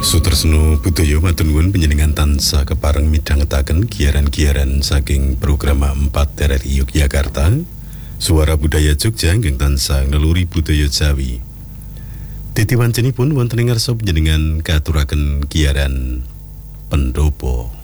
Sutresno budaya matur nuwun panjenengan tansah kepareng midhangetaken giaran-giaran saking program 4 RRI Yogyakarta. Suara Budaya Jogja ingkang tansah ngeluri budaya Jawi. Titiwancenipun wonten ing ngarsa panjenengan katuraken giaran pendopo.